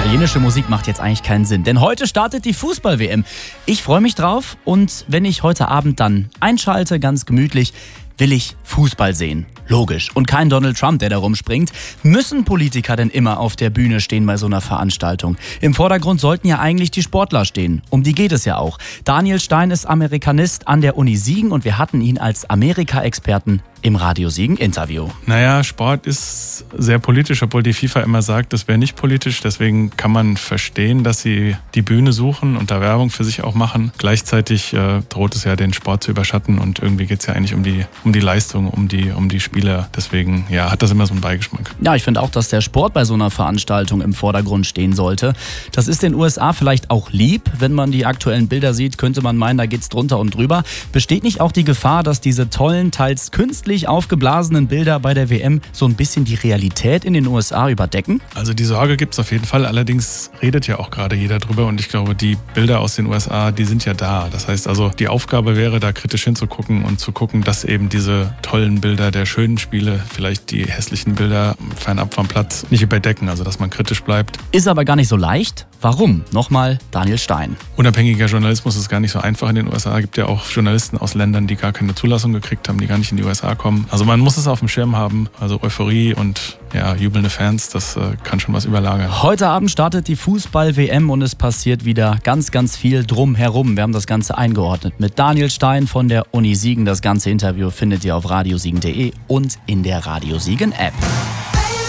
Italienische Musik macht jetzt eigentlich keinen Sinn, denn heute startet die Fußball-WM. Ich freue mich drauf und wenn ich heute Abend dann einschalte, ganz gemütlich, will ich Fußball sehen. Logisch. Und kein Donald Trump, der da rumspringt. Müssen Politiker denn immer auf der Bühne stehen bei so einer Veranstaltung? Im Vordergrund sollten ja eigentlich die Sportler stehen. Um die geht es ja auch. Daniel Stein ist Amerikanist an der Uni Siegen und wir hatten ihn als Amerika-Experten im Radio Siegen-Interview. Naja, Sport ist sehr politisch, obwohl die FIFA immer sagt, das wäre nicht politisch. Deswegen kann man verstehen, dass sie die Bühne suchen und da Werbung für sich auch machen. Gleichzeitig droht es ja, den Sport zu überschatten und irgendwie geht es ja eigentlich um die Leistung, um die Spieler. Deswegen hat das immer so einen Beigeschmack. Ja, ich finde auch, dass der Sport bei so einer Veranstaltung im Vordergrund stehen sollte. Das ist den USA vielleicht auch lieb. Wenn man die aktuellen Bilder sieht, könnte man meinen, da geht's drunter und drüber. Besteht nicht auch die Gefahr, dass diese tollen, teils künstlich aufgeblasenen Bilder bei der WM so ein bisschen die Realität in den USA überdecken? Also die Sorge gibt es auf jeden Fall. Allerdings redet ja auch gerade jeder drüber und ich glaube, die Bilder aus den USA, die sind ja da. Das heißt also, die Aufgabe wäre, da kritisch hinzugucken und zu gucken, dass eben diese tollen Bilder der schönen Spiele vielleicht die hässlichen Bilder fernab vom Platz nicht überdecken, also dass man kritisch bleibt. Ist aber gar nicht so leicht. Warum? Nochmal Daniel Stein. Unabhängiger Journalismus ist gar nicht so einfach in den USA. Es gibt ja auch Journalisten aus Ländern, die gar keine Zulassung gekriegt haben, die gar nicht in die USA kommen. Also man muss es auf dem Schirm haben. Also Euphorie und jubelnde Fans, das kann schon was überlagern. Heute Abend startet die Fußball-WM und es passiert wieder ganz, ganz viel drumherum. Wir haben das Ganze eingeordnet mit Daniel Stein von der Uni Siegen. Das ganze Interview findet ihr auf radiosiegen.de und in der Radio Siegen App.